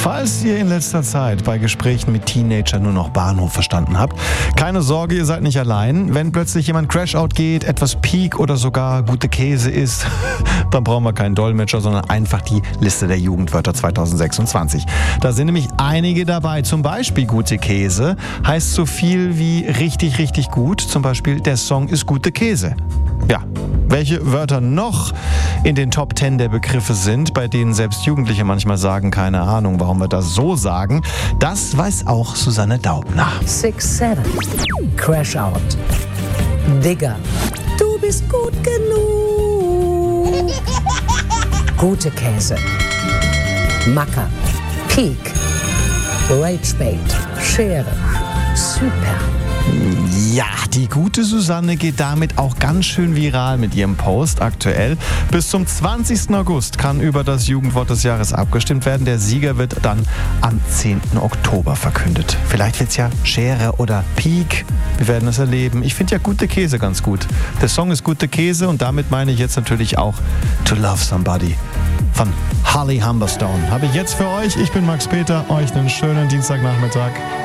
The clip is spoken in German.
Falls ihr in letzter Zeit bei Gesprächen mit Teenager nur noch Bahnhof verstanden habt, keine Sorge, ihr seid nicht allein. Wenn plötzlich jemand Crash-Out geht, etwas Peak oder sogar gute Käse isst, dann brauchen wir keinen Dolmetscher, sondern einfach die Liste der Jugendwörter 2026. Da sind nämlich einige dabei. Zum Beispiel gute Käse heißt so viel wie richtig, richtig gut. Zum Beispiel der Song ist gute Käse. Ja, welche Wörter noch in den Top 10 der Begriffe sind, bei denen selbst Jugendliche manchmal sagen, keine Ahnung, warum wir das so sagen, das weiß auch Susanne Daubner. 6-7, Crash-Out, Digger, du bist gut genug, gute Käse, Macker, Peak, Ragebait, Schere, Super. Ja, die gute Susanne geht damit auch ganz schön viral mit ihrem Post aktuell. Bis zum 20. August kann über das Jugendwort des Jahres abgestimmt werden. Der Sieger wird dann am 10. Oktober verkündet. Vielleicht wird's ja Schere oder Peak. Wir werden es erleben. Ich finde ja gute Käse ganz gut. Der Song ist gute Käse und damit meine ich jetzt natürlich auch To Love Somebody von Holly Humberstone. Habe ich jetzt für euch. Ich bin Max Peter. Euch einen schönen Dienstagnachmittag.